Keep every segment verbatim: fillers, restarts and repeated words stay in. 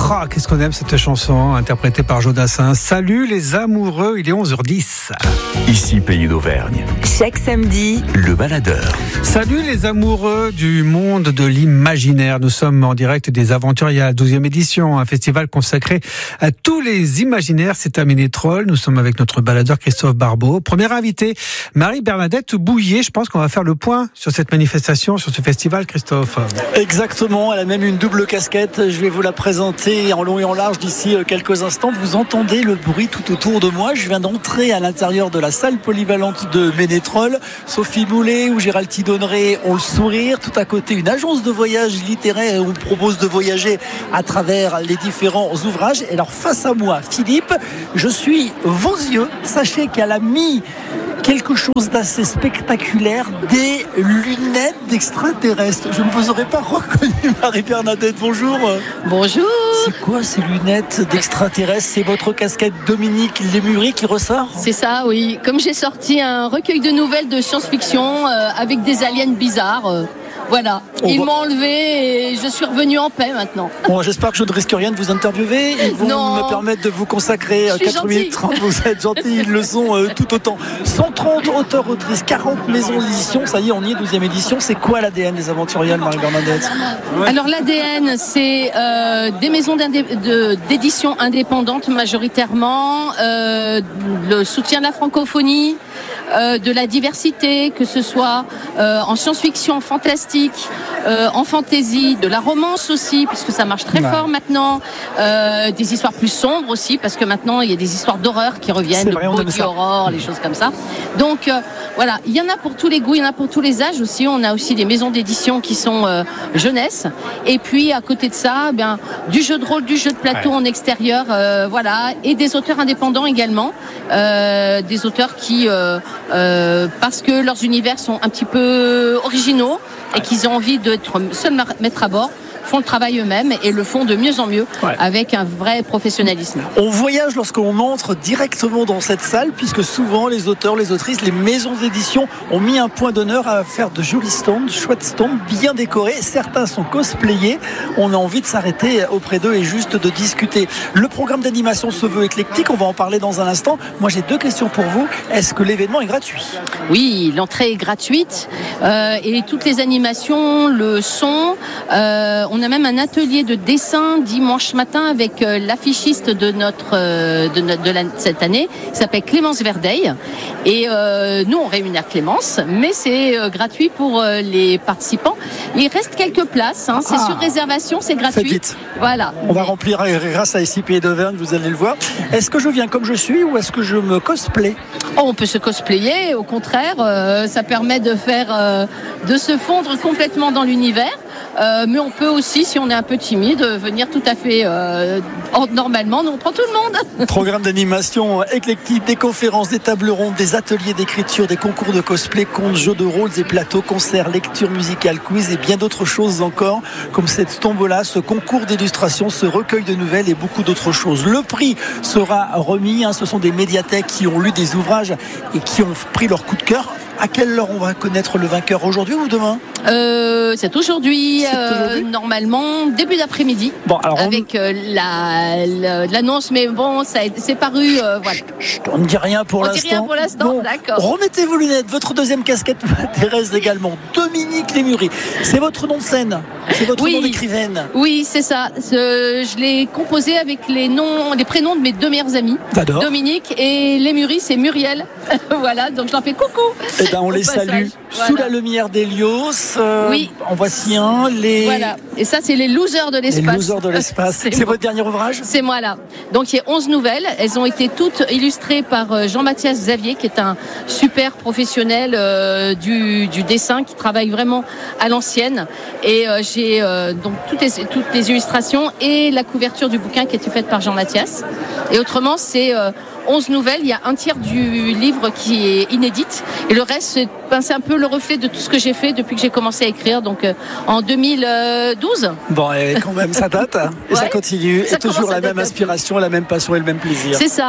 Oh, qu'est-ce qu'on aime cette chanson, interprétée par Jodassin. Salut les amoureux, il est onze heures dix. Ici, Pays d'Auvergne. Chaque samedi, le baladeur. Salut les amoureux du monde de l'imaginaire. Nous sommes en direct des Aventuriers, la douzième édition, un festival consacré à tous les imaginaires. C'est à Ménétrol. Nous sommes avec notre baladeur Christophe Barbeau. Première invitée, Marie-Bernadette Bouillet. Je pense qu'on va faire le point sur cette manifestation, sur ce festival, Christophe. Exactement, elle a même une double casquette. Je vais vous la présenter en long et en large d'ici quelques instants. Vous entendez le bruit tout autour de moi. Je viens d'entrer à l'intérieur de la salle polyvalente de Ménétrol. Sophie Moulet ou Gérald Tidonneré ont le sourire. Tout à côté, une agence de voyage littéraire où on propose de voyager à travers les différents ouvrages. Et alors, face à moi, Philippe, je suis vos yeux. Sachez qu'elle a mis quelque chose d'assez spectaculaire, des lunettes d'extraterrestres. Je ne vous aurais pas reconnu, Marie-Bernadette. Bonjour. Bonjour. C'est quoi ces lunettes d'extraterrestres? C'est votre casquette Dominique Lémury qui ressort? C'est ça, oui. Comme j'ai sorti un recueil de nouvelles de science-fiction euh, avec des aliens bizarres. Euh, voilà. On Ils va... m'ont enlevé et je suis revenue en paix maintenant. Bon, j'espère que je ne risque rien de vous interviewer. Ils vont non. me permettre de vous consacrer quatre minutes trente. Vous êtes gentils, ils le sont euh, tout autant. cent trente auteurs, autrices, quarante maisons d'édition. Ça y est, on y est, douzième édition. C'est quoi l'A D N des Aventuriales, Marie-Bernadette? Ouais. Alors l'A D N, c'est euh, des maisons de, d'édition indépendantes majoritairement, euh, le soutien de la francophonie, euh, de la diversité, que ce soit euh, en science-fiction, en fantastique, euh, en fantaisie, de la romance aussi, puisque ça marche très ouais. fort maintenant, euh, des histoires plus sombres aussi, parce que maintenant il y a des histoires d'horreur qui reviennent, vrai, de body horror, les choses comme ça. Donc euh, voilà, il y en a pour tous les goûts, il y en a pour tous les âges aussi. On a aussi des maisons d'édition qui sont euh, jeunesse, et puis à côté de ça, bien du jeu de rôle, du jeu de plateau ouais. en extérieur, euh, voilà, et des auteurs indépendants également, euh, des auteurs qui, euh, euh, parce que leurs univers sont un petit peu originaux et qu'ils ont envie d'être seuls mettre à bord, font le travail eux-mêmes et le font de mieux en mieux ouais. avec un vrai professionnalisme. On voyage lorsqu'on entre directement dans cette salle, puisque souvent les auteurs, les autrices, les maisons d'édition ont mis un point d'honneur à faire de jolis stands, chouettes stands, bien décorés. Certains sont cosplayés. On a envie de s'arrêter auprès d'eux et juste de discuter. Le programme d'animation se veut éclectique. On va en parler dans un instant. Moi, j'ai deux questions pour vous. Est-ce que l'événement est gratuit? Oui, l'entrée est gratuite euh, et toutes les animations le sont. Euh, on a même un atelier de dessin dimanche matin avec euh, l'affichiste de notre euh, de, notre, de la, cette année, qui s'appelle Clémence Verdeil. Et euh, nous, on rémunère Clémence, mais c'est euh, gratuit pour euh, les participants. Il reste quelques places, hein, c'est ah, sur réservation, c'est gratuit. Faites vite. Voilà. On va remplir grâce à Ici Pays d'Auvergne, vous allez le voir. Est-ce que je viens comme je suis ou est-ce que je me cosplay? Oh, on peut se cosplayer, au contraire, euh, ça permet de faire, euh, de se fondre complètement dans l'univers. Euh, mais on peut aussi, si on est un peu timide, venir tout à fait euh, normalement. Nous, on prend tout le monde. Programme d'animation éclectique, des conférences, des tables rondes, des ateliers d'écriture, des concours de cosplay, contes, jeux de rôle et plateaux, concerts, lectures musicales, quiz et bien d'autres choses encore, comme cette tombola, ce concours d'illustration, ce recueil de nouvelles et beaucoup d'autres choses. Le prix sera remis. Hein, ce sont des médiathèques qui ont lu des ouvrages et qui ont pris leur coup de cœur. À quelle heure on va connaître le vainqueur, aujourd'hui ou demain? euh, C'est aujourd'hui, c'est euh, aujourd'hui normalement, début d'après-midi, bon, alors avec on... euh, la, la, l'annonce, mais bon, ça a, c'est paru, euh, voilà. Chut, on ne dit rien pour on l'instant. On dit rien pour l'instant, bon, d'accord. Remettez vos lunettes, votre deuxième casquette m'intéresse également. Dominique Lémury, c'est votre nom de scène? C'est votre oui. nom d'écrivaine? Oui, c'est ça. Je, je l'ai composé avec les noms, les prénoms de mes deux meilleurs amis. J'adore. Dominique et Lémury, c'est Muriel. Voilà, donc je leur fais coucou. Eh ben, on les passage. salue. Voilà. Sous la lumière d'Hélios. Euh, oui. En voici un. Les... Voilà. Et ça, c'est les losers de l'espace. Les losers de l'espace. c'est c'est votre dernier ouvrage? C'est moi là. Donc il y a onze nouvelles. Elles ont été toutes illustrées par Jean-Mathias Xavier, qui est un super professionnel euh, du, du dessin, qui travaille vraiment à l'ancienne. Et euh, j'ai euh, donc toutes les, toutes les illustrations et la couverture du bouquin qui a été faite par Jean-Mathias. Et autrement, c'est euh, onze nouvelles. Il y a un tiers du livre qui est inédite. Et le reste, c'est, ben, c'est un peu le reflet de tout ce que j'ai fait depuis que j'ai commencé à écrire, donc euh, en deux mille douze. Bon, et quand même, ça date. Hein, et ouais, ça continue. Ça et toujours la même inspiration, la même passion et le même plaisir. C'est ça.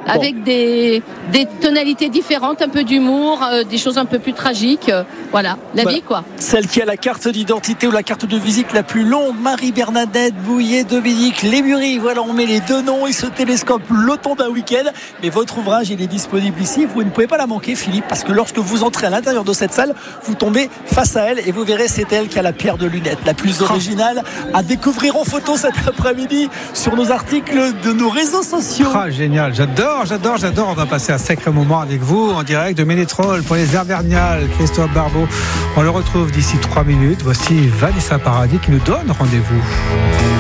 avec des, des tonalités différentes, un peu d'humour, euh, des choses un peu plus tragiques. Euh, voilà, la voilà. vie quoi. Celle qui a la carte d'identité ou la carte de visite la plus longue, Marie-Bernadette Bouillet, Dominique Lémury. Voilà, on met les deux noms, ils se télescopent le temps d'un week-end. Mais votre ouvrage, il est disponible ici. Vous ne pouvez pas la manquer, Philippe, parce que lorsque vous entrez à l'intérieur de cette salle, vous tombez face à elle et vous verrez, c'est elle qui a la paire de lunettes la plus originale à découvrir en photo cet après-midi sur nos articles de nos réseaux sociaux. Ah, génial, j'adore, j'adore, j'adore. On va passer un sacré moment avec vous en direct de Ménétrol pour les Hervergnales. Christophe Barbeau, on le retrouve d'ici trois minutes. Voici Vanessa Paradis qui nous donne rendez-vous.